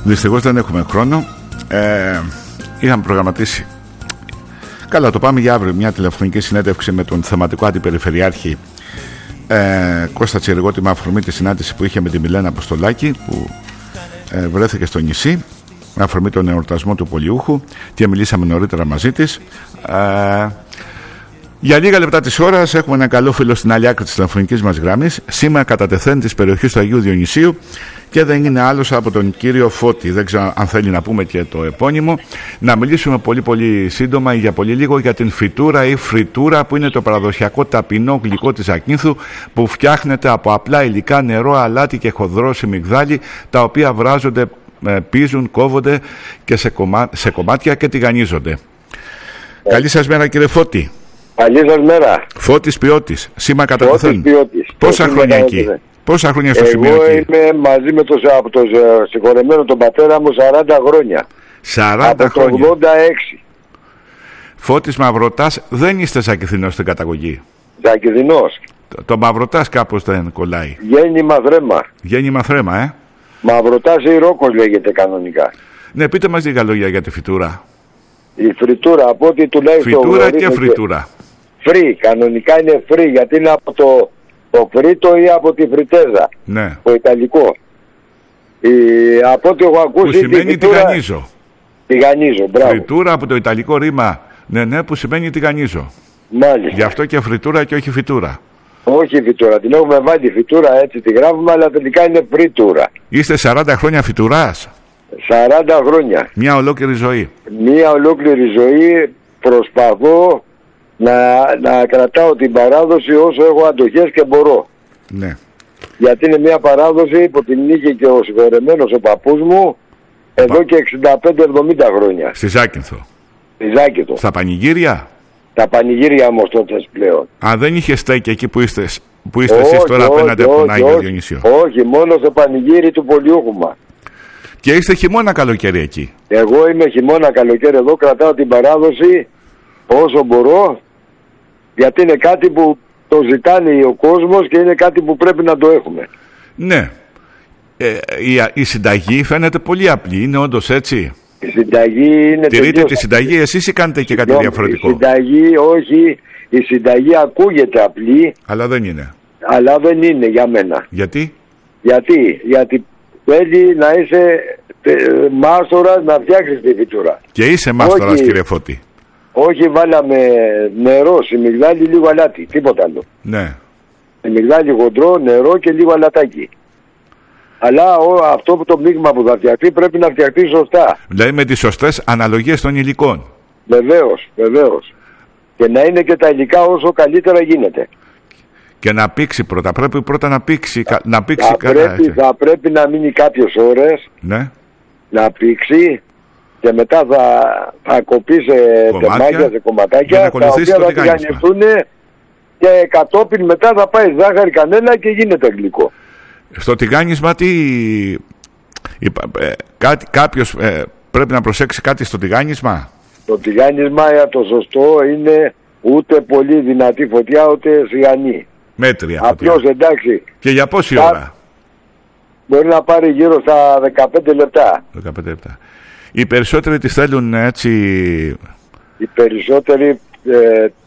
Δυστυχώς δεν έχουμε χρόνο. Είχαμε προγραμματίσει. Καλά, το πάμε για αύριο. Μια τηλεφωνική συνέντευξη με τον θεματικό αντιπεριφερειάρχη Κώστα Τσιριγώτη, με αφορμή τη συνάντηση που είχε με τη Μιλένα Αποστολάκη, που βρέθηκε στο νησί με αφορμή τον εορτασμό του Πολιούχου, και μιλήσαμε νωρίτερα μαζί της. Για λίγα λεπτά της ώρας έχουμε ένα καλό φίλο στην άλλη άκρη της τηλεφωνικής μας γραμμής, σήμερα κατατεθέν της περιοχής του Αγίου Διονυσίου, και δεν είναι άλλος από τον κύριο Φώτη. Δεν ξέρω αν θέλει να πούμε και το επώνυμο. Να μιλήσουμε πολύ σύντομα για πολύ λίγο για την φυτούρα ή φριτούρα, που είναι το παραδοσιακό ταπεινό γλυκό της Ακίνθου, που φτιάχνεται από απλά υλικά, νερό, αλάτι και χοντρό μυγδάλι, τα οποία βράζονται, πίζουν, κόβονται και σε κομμάτια και τηγανίζονται. Καλή σας μέρα, κύριε Φώτη. Καλή σας μέρα. Φώτης Ποιώτης, σήμερα κατατεθέν. Πόσα χρόνια εκεί? Πόσα χρόνια στο σημείο εκεί? Εγώ είμαι μαζί με από το συγχωρεμένο τον πατέρα μου 40 χρόνια. 40 από χρόνια. Το 86. Φώτης Μαυροτάς, δεν είστε Ζακηθινός στην καταγωγή? Ζακηθινός. Το Μαυροτάς κάπως δεν κολλάει. Γέννημα Θρέμα. Γέννημα Θρέμα, Μαυροτάς ή Ρόκος λέγεται κανονικά. Ναι, πείτε μας λίγα λόγια για τη φυτούρα. Η φριτούρα, από ό,τι τουλάχιστον φυτούρα και φριτούρα. Φρύ, κανονικά είναι φρύ, γιατί είναι από το φρίτο ή από τη φριτέζα. Ναι. Το ιταλικό. Από ό,τι έχω ακούσει. Που σημαίνει τηγανίζω. Τηγανίζω, μπράβο. Φριτούρα από το ιταλικό ρήμα, ναι, που σημαίνει τηγανίζω. Μάλιστα. Γι' αυτό και φριτούρα και όχι φυτούρα. Όχι φυτούρα, την έχουμε βάλει φυτούρα, έτσι τη γράφουμε, αλλά τελικά είναι φριτούρα. Είστε 40 χρόνια φυτουράς? 40 χρόνια. Μια ολόκληρη ζωή. Μια ολόκληρη ζωή προσπαθώ να κρατάω την παράδοση όσο έχω αντοχές και μπορώ. Ναι. Γιατί είναι μια παράδοση που την είχε και ο συγχωρεμένος ο παππούς μου εδώ και 65-70 χρόνια. Στη Ζάκυνθο. Στη Ζάκυνθο. Στα πανηγύρια. Τα πανηγύρια όμως τότε πλέον. Αν δεν είχε στέκει εκεί που είστε εσείς τώρα απέναντι από τον Άγιο Διονυσίο? Όχι, μόνο στο πανηγύρι του Πολιούχου μας. Και είστε χειμώνα καλοκαίρι εκεί? Εγώ είμαι χειμώνα καλοκαίρι εδώ, κρατάω την παράδοση όσο μπορώ, γιατί είναι κάτι που το ζητάνε ο κόσμος και είναι κάτι που πρέπει να το έχουμε. Ναι. Η συνταγή φαίνεται πολύ απλή, είναι όντως έτσι? Η συνταγή είναι... Τηρείτε τη συνταγή εσείς ή κάνετε και κάτι διαφορετικό? Η συνταγή, όχι, η συνταγή ακούγεται απλή. Αλλά δεν είναι. Αλλά δεν είναι για μένα. Γιατί? Γιατί θέλει να είσαι μάστορας να φτιάξεις τη φυτούρα. Και είσαι μάστορας, κύριε Φώτη? Όχι, βάλαμε νερό, σιμιγδάλι, λίγο αλάτι, τίποτα άλλο. Ναι. Σιμιγδάλι χοντρό, νερό και λίγο αλατάκι. Αλλά αυτό που το μείγμα που θα φτιαχτεί πρέπει να φτιαχτεί σωστά. Δηλαδή με τις σωστές αναλογίες των υλικών. Βεβαίως. Και να είναι και τα υλικά όσο καλύτερα γίνεται. Και να πήξει πρώτα. Πρέπει πρώτα να πήξει θα πρέπει να μείνει κάποιες ώρες. Ναι. Να πήξει. Και μετά θα κοπεί σε τεμάκια, σε κομματάκια, τα οποία θα τηγανιστούν και κατόπιν μετά θα πάει ζάχαρη, κανέλα και γίνεται γλυκό. Στο τηγάνισμα κάποιος πρέπει να προσέξει κάτι στο τηγάνισμα? Το τηγάνισμα το σωστό είναι ούτε πολύ δυνατή φωτιά ούτε σιγανή. Μέτρια. Απλώς, εντάξει. Και για πόση ώρα? Μπορεί να πάρει γύρω στα 15 λεπτά. 15 λεπτά. Οι περισσότεροι τις θέλουν έτσι? Οι περισσότεροι